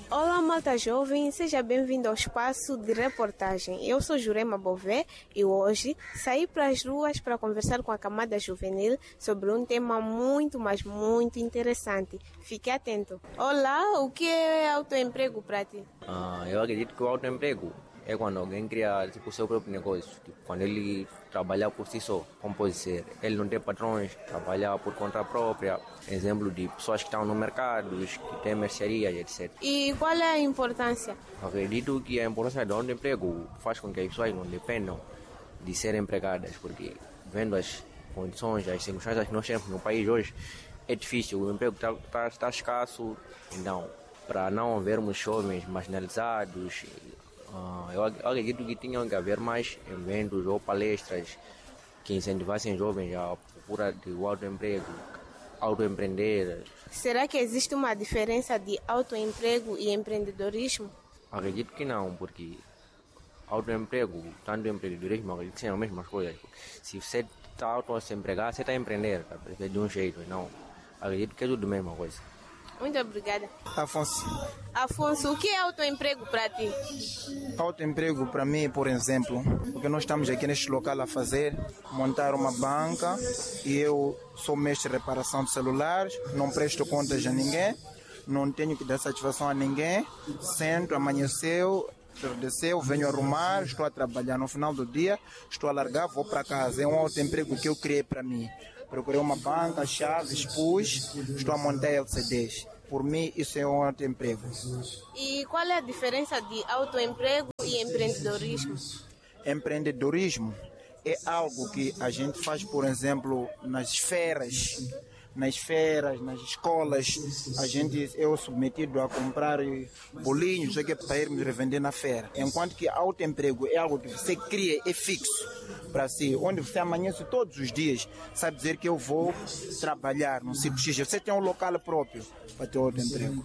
Olá, malta jovem, seja bem-vindo ao espaço de reportagem. Eu sou Jurema Bové e hoje saí para as ruas para conversar com a camada juvenil sobre um tema muito, mas muito interessante. Fique atento. Olá, o que é autoemprego para ti? Eu acredito que o autoemprego é quando alguém cria o seu próprio negócio. Quando ele trabalha por si só, como pode ser. Ele não tem patrões, trabalha por conta própria. Exemplo de pessoas que estão no mercado, que têm mercearias, etc. E qual é a importância? Acredito que a importância do autoemprego faz com que as pessoas não dependam de serem empregadas, porque vendo as condições, as circunstâncias que nós temos no país hoje, é difícil, o emprego está escasso. Então, para não vermos jovens marginalizados, eu acredito que tinham que haver mais eventos ou palestras que incentivassem jovens à procura do autoemprego, autoempreender. Será que existe uma diferença de autoemprego e empreendedorismo? Acredito que não, porque autoemprego, tanto empreendedorismo, acredito que são as mesmas coisas. Se você está auto-empregado, você está a empreender, tá? De um jeito, não. Acredito que é tudo a mesma coisa. Muito obrigada. Afonso, o que é autoemprego para ti? Autoemprego para mim, por exemplo, porque nós estamos aqui neste local a montar uma banca e eu sou mestre de reparação de celulares, não presto contas a ninguém, não tenho que dar satisfação a ninguém, sento, amanheceu, desceu, venho arrumar, estou a trabalhar. No final do dia, estou a largar, vou para casa. É um autoemprego que eu criei para mim. Procurei uma banca, chaves, pus, estou a montar LCDs. Por mim, isso é um autoemprego. E qual é a diferença de autoemprego e empreendedorismo? Empreendedorismo é algo que a gente faz, por exemplo, nas feiras, nas escolas. Eu submetido a comprar bolinhos, isso aqui é para irmos revender na feira. Enquanto que autoemprego é algo que você cria, é fixo para si, onde você amanhece todos os dias, sabe dizer que eu vou trabalhar no sítio X. Você tem um local próprio para ter autoemprego.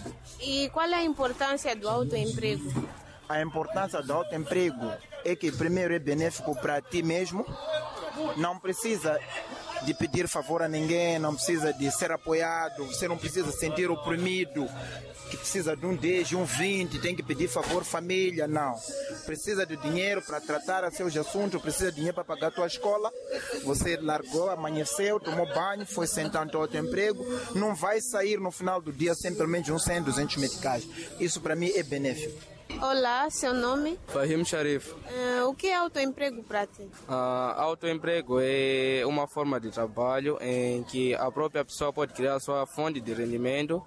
E qual é a importância do autoemprego? A importância do autoemprego é que primeiro é benéfico para ti mesmo, não precisa de pedir favor a ninguém, não precisa de ser apoiado, você não precisa sentir oprimido, que precisa de um 10, de um 20, tem que pedir favor família, não. Precisa de dinheiro para tratar os seus assuntos, precisa de dinheiro para pagar a tua escola, você largou, amanheceu, tomou banho, foi sentar no teu outro emprego, não vai sair no final do dia sem pelo menos uns 100, 200 meticais. Isso para mim é benéfico. Olá, seu nome? Fahim Sharif. O que é autoemprego para ti? Autoemprego é uma forma de trabalho em que a própria pessoa pode criar sua fonte de rendimento,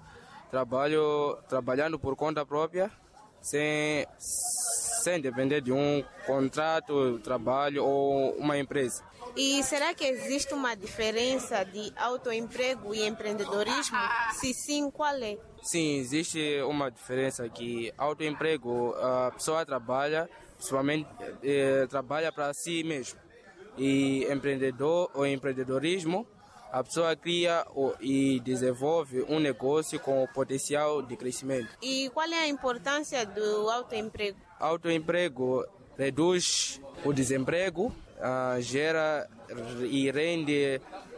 trabalhando por conta própria, sem depender de um contrato de trabalho ou uma empresa. E será que existe uma diferença de autoemprego e empreendedorismo? Se sim, qual é? Sim, existe uma diferença que autoemprego, a pessoa trabalha, principalmente trabalha para si mesmo. E empreendedorismo, a pessoa cria e desenvolve um negócio com potencial de crescimento. E qual é a importância do autoemprego? Autoemprego reduz o desemprego, gera e rende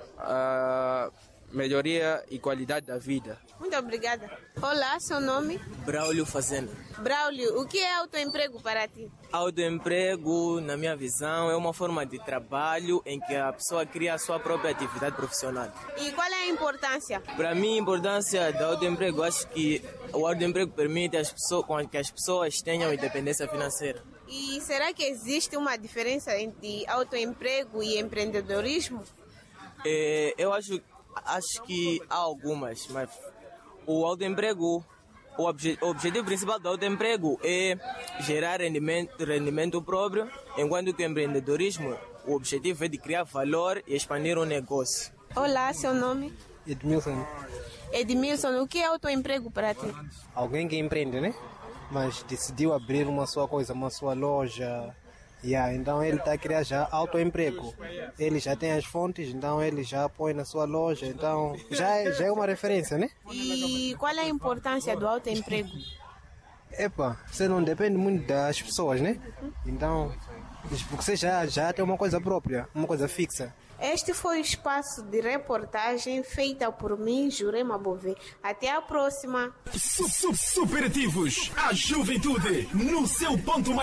melhoria e qualidade da vida. Muito obrigada. Olá, seu nome? Braulio Fazenda. Braulio, o que é autoemprego para ti? Autoemprego, na minha visão, é uma forma de trabalho em que a pessoa cria a sua própria atividade profissional. E qual é a importância? Para mim, a importância do autoemprego, acho que o autoemprego permite que as pessoas tenham independência financeira. E será que existe uma diferença entre autoemprego e empreendedorismo? Eu acho que há algumas, mas o autoemprego, o objetivo principal do autoemprego é gerar rendimento próprio, enquanto que o empreendedorismo, o objetivo é de criar valor e expandir um negócio. Olá, seu nome? Edmilson. Edmilson, o que é autoemprego para ti? Alguém que empreende, né? Mas decidiu abrir uma sua loja. Então ele está a criar já autoemprego. Ele já tem as fontes, então ele já põe na sua loja. Então já é uma referência, né? E qual é a importância do autoemprego? Você não depende muito das pessoas, né? Então, porque você já tem uma coisa própria, uma coisa fixa. Este foi o espaço de reportagem feita por mim, Jurema Bové. Até a próxima. Superativos, a juventude no seu ponto mais